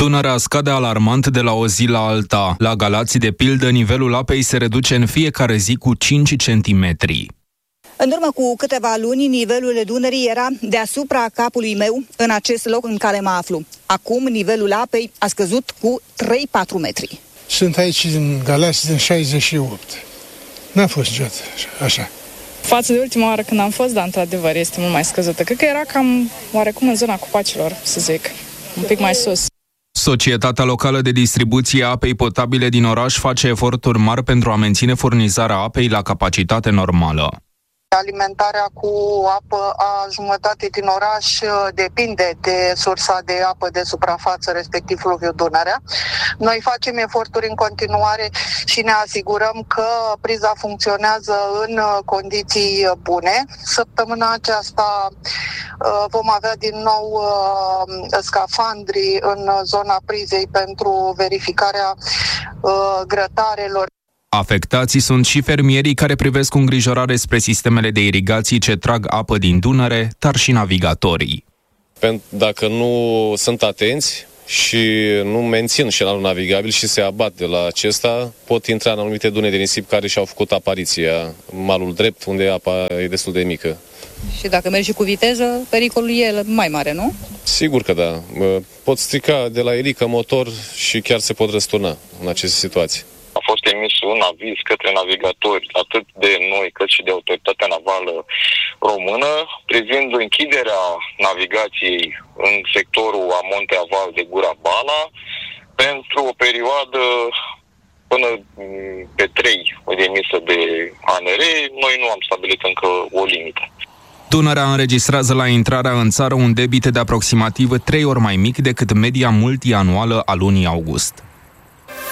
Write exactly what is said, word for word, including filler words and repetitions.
Dunărea scade alarmant de la o zi la alta. La Galați, de pildă, nivelul apei se reduce în fiecare zi cu cinci centimetri. În urmă cu câteva luni, nivelul Dunării era deasupra capului meu, în acest loc în care mă aflu. Acum, nivelul apei a scăzut cu trei patru metri. Sunt aici în Galați din șaizeci și opt. N-a fost niciodată așa. Față de ultima oară când am fost, dar într-adevăr este mult mai scăzută. Cred că era cam oarecum în zona Copacilor, să zic, un pic mai sus. Societatea locală de distribuție a apei potabile din oraș face eforturi mari pentru a menține furnizarea apei la capacitate normală. Alimentarea cu apă a jumătate din oraș depinde de sursa de apă de suprafață, respectiv fluviul Dunărea. Noi facem eforturi în continuare și ne asigurăm că priza funcționează în condiții bune. Săptămâna aceasta vom avea din nou scafandri în zona prizei pentru verificarea grătarelor. Afectații sunt și fermierii care privesc cu îngrijorare spre sistemele de irigații ce trag apă din Dunăre, dar și navigatorii. Dacă nu sunt atenți și nu mențin șenalul navigabil și se abat de la acesta, pot intra în anumite dune de nisip care și-au făcut apariția, malul drept, unde apa e destul de mică. Și dacă mergi cu viteză, pericolul e mai mare, nu? Sigur că da. Pot strica de la elică motor și chiar se pot răsturna în aceste situații. A fost emis un aviz către navigatori, atât de noi cât și de Autoritatea Navală Română, privind închiderea navigației în sectorul Amonte-Aval de Gura Bala pentru o perioadă până pe trei emisă de A N R. Noi nu am stabilit încă o limită. Dunărea înregistrează la intrarea în țară un debit de aproximativ trei ori mai mic decât media multianuală a lunii august.